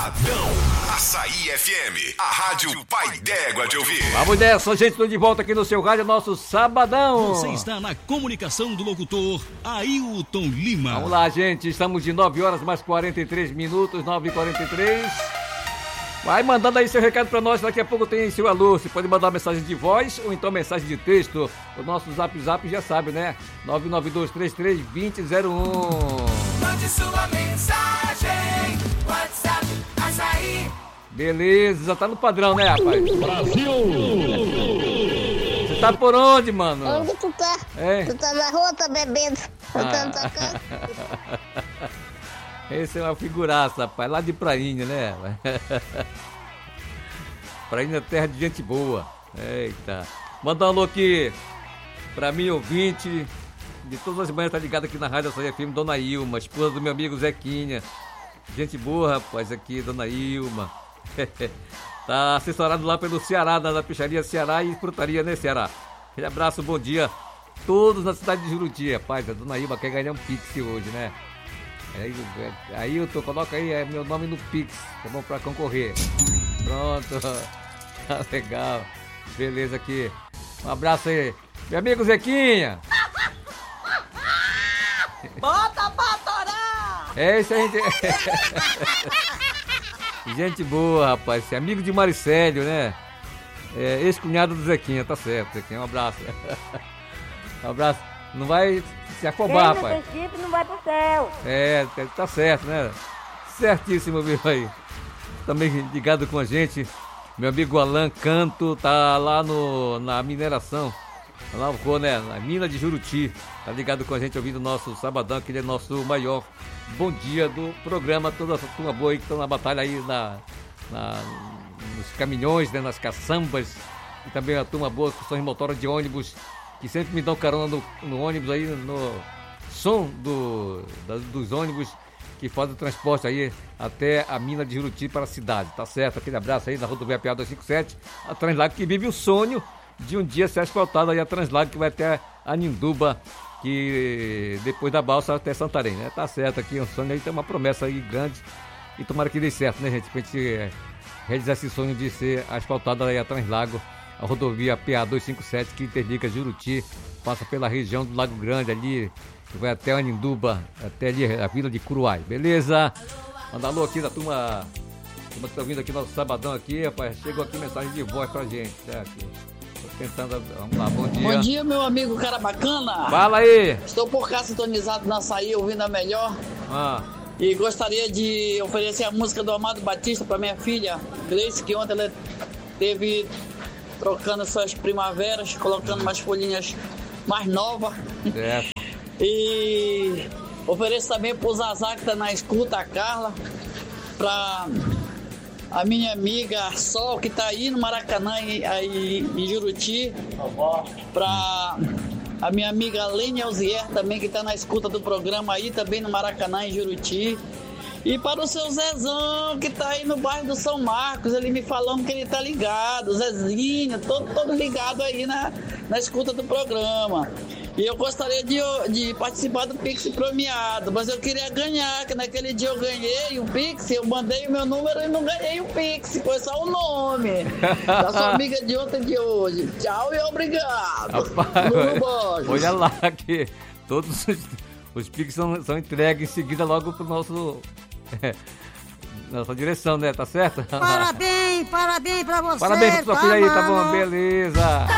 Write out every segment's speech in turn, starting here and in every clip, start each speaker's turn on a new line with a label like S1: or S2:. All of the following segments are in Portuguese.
S1: Sabadão. Açaí FM, a rádio pai d'égua de ouvir.
S2: Vamos nessa, gente, estou de volta aqui no seu rádio, nosso Sabadão.
S3: Você está na comunicação do locutor Ailton Lima.
S2: Vamos lá, gente, estamos de 9 horas mais 43 minutos, 9h43. Vai mandando aí seu recado pra nós, daqui a pouco tem seu alô. Você pode mandar mensagem de voz ou então mensagem de texto. O nosso zap já sabe, né? 992332001.
S4: Mande sua mensagem, WhatsApp, Açaí.
S2: Beleza, já tá no padrão, né, rapaz?
S5: Brasil!
S2: Você tá por onde, mano?
S6: Onde tu tá?
S2: É?
S6: Tu tá na rua, tá bebendo, cantando tua canto.
S2: Esse é uma figuraça, rapaz, lá de Prainha, né? Prainha é terra de gente boa. Eita. Manda um alô aqui pra mim, ouvinte. De todas as manhãs tá ligado aqui na Rádio Açaí FM, Dona Ilma, esposa do meu amigo Zequinha. Gente boa, rapaz, aqui, Dona Ilma. Tá assessorado lá pelo Ceará, na peixaria Ceará e frutaria, né, Ceará? Aquele abraço, bom dia. Todos na cidade de Juruti, rapaz. A Dona Ilma quer ganhar um Pix hoje, né? Aí eu coloca aí meu nome no Pix, tá bom, pra concorrer. Pronto. Tá legal. Beleza aqui. Um abraço aí. Meu amigo Zequinha.
S4: Bota pra torar!
S2: É isso aí. Gente boa, rapaz. Esse amigo de Maricélio, né? Ex-cunhado do Zequinha, tá certo, Zequinha. Um abraço. Um abraço. Não vai se afobar, rapaz.
S6: Quem não vai pro céu.
S2: Tá certo, né? Certíssimo, viu aí. Também ligado com a gente, meu amigo Alan Canto, tá lá na mineração. Lá, né? Na mina de Juruti. Tá ligado com a gente, ouvindo o nosso Sabadão, que ele é nosso maior bom dia do programa. Toda essa turma boa aí que estão na batalha aí nos caminhões, né? Nas caçambas. E também a turma boa que são os motoras de ônibus, que sempre me dão carona no ônibus aí, no som dos ônibus que fazem o transporte aí até a mina de Juruti para a cidade, tá certo? Aquele abraço aí na rodovia PA 257, a Translago que vive o sonho de um dia ser asfaltada aí a Translago que vai até a Ninduba, que depois da balsa até Santarém, né? Tá certo aqui, um sonho aí, tem uma promessa aí grande e tomara que dê certo, né, gente? Pra gente realizar esse sonho de ser asfaltada aí a Translago, a rodovia PA 257 que interliga Juruti, passa pela região do Lago Grande ali, vai até a Ninduba, até ali a vila de Curuai, beleza? Manda alô aqui da turma que tá vindo aqui no nosso Sabadão aqui, rapaz, chegou aqui mensagem de voz pra gente, certo? Tô tentando, vamos lá, bom dia.
S7: Bom dia, meu amigo cara bacana.
S2: Fala aí.
S7: Estou por cá sintonizado na Açaí, ouvindo a melhor. E gostaria de oferecer a música do Amado Batista para minha filha, Gleice, que ontem ela teve trocando suas primaveras, colocando umas folhinhas mais novas. E ofereço também pro Zazá que tá na escuta, a Carla, pra a minha amiga Sol que tá aí no Maracanã, aí em Juruti, pra a minha amiga Lene Alzier também que tá na escuta do programa aí também no Maracanã, em Juruti. E para o seu Zezão, que tá aí no bairro do São Marcos, ele me falando que ele tá ligado, Zezinho, todo ligado aí na escuta do programa. E eu gostaria de participar do Pix premiado, mas eu queria ganhar, que naquele dia eu ganhei o Pix, eu mandei o meu número e não ganhei o Pix, foi só o nome da sua amiga de ontem e de hoje. Tchau e obrigado.
S2: Rapaz, olha lá que todos os Pix são entregues em seguida logo pro nossa direção, né? Tá certo?
S8: Parabéns pra você.
S2: Parabéns pra sua filha aí, tá bom? Beleza.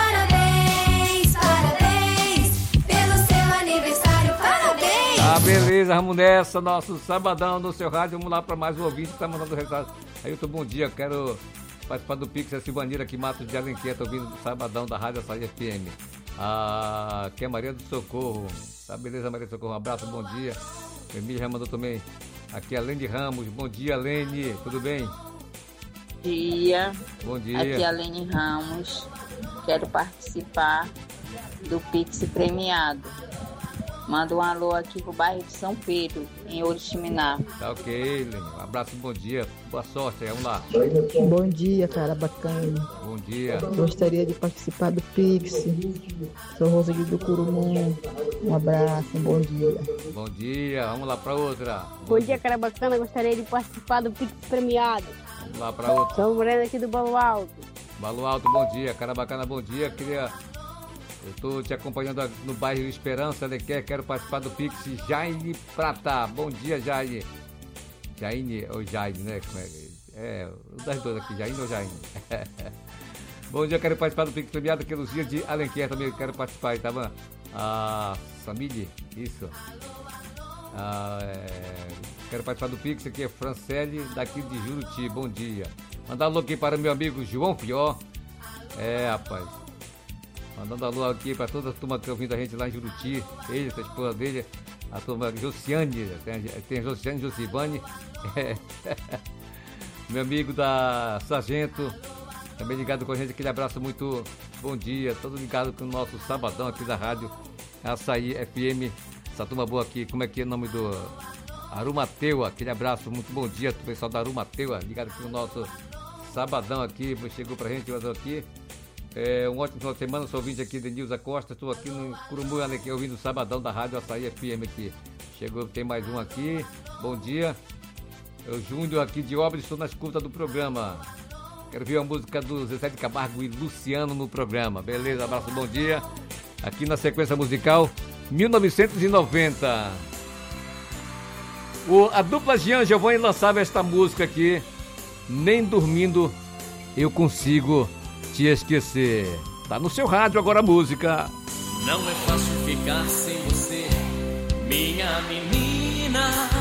S4: Parabéns pelo seu aniversário, parabéns.
S2: Ah, beleza, vamos nessa, nosso Sabadão no seu rádio. Vamos lá pra mais um ouvinte que tá mandando recado. Ailton, bom dia, quero participar do Pix, a Silvaneira aqui, Matos de Alenquer, tô ouvindo do Sabadão da Rádio Açaí FM. Aqui é Maria do Socorro. Tá, beleza, Maria do Socorro, um abraço, bom dia. O Emílio já mandou também. Aqui é a Lene Ramos, bom dia, Lene, tudo bem?
S9: Dia.
S2: Bom dia.
S9: Aqui é a Lene Ramos. Quero participar do Pix premiado. Manda um alô aqui pro bairro de São Pedro, em Oriximiná.
S2: Tá ok, Lênin. Um abraço, bom dia. Boa sorte, vamos lá.
S5: Bom dia, cara bacana.
S2: Bom dia.
S5: Gostaria de participar do Pix. Sou Roseli do Curumum. Um abraço, um bom dia.
S2: Bom dia, vamos lá pra outra.
S10: Bom dia, cara bacana. Gostaria de participar do Pix premiado.
S2: Vamos lá pra outra.
S10: Sou Morena aqui do Balo Alto.
S2: Balo Alto, bom dia. Cara bacana, bom dia. Eu tô te acompanhando no bairro Esperança, quero participar do Pix. Jaine Prata, bom dia, Jaine. Jaine ou Jaine, né? Das duas aqui, Jaine ou Jaine. Bom dia, quero participar do Pix premiado aqui nos dias de Alenquer também, quero participar, tá bom? A Samile, isso. Quero participar do Pix, aqui é Francele, daqui de Juruti, bom dia. Mandar um alô aqui para o meu amigo João Fió. Rapaz. Mandando alô aqui para toda a turma que está ouvindo a gente lá em Juruti. Ele, a esposa dele, a turma Josiane, tem Josiane, Josivane. Meu amigo da Sargento, também ligado com a gente, aquele abraço muito bom dia. Todo ligado com o nosso sabadão aqui da rádio Açaí FM. Essa turma boa aqui, como é que é o nome do Arumateua? Aquele abraço, muito bom dia, o pessoal da Arumateua, ligado aqui no nosso sabadão aqui, chegou pra gente, eu aqui. Um ótimo final de semana, sou ouvinte aqui de Nilza Costa, estou aqui no Curumbu, aqui, ouvindo o sabadão da rádio Açaí FM aqui. Chegou, tem mais um aqui, bom dia. Eu Júnior aqui de Obras, estou na escuta do programa. Quero ver a música do Zezé de Camargo e Luciano no programa. Beleza, abraço, bom dia. Aqui na sequência musical, 1990. A dupla Jean Giovanni lançava esta música aqui, Nem Dormindo Eu Consigo Te Esquecer. Tá no seu rádio agora a música.
S11: Não é fácil ficar sem você, minha menina.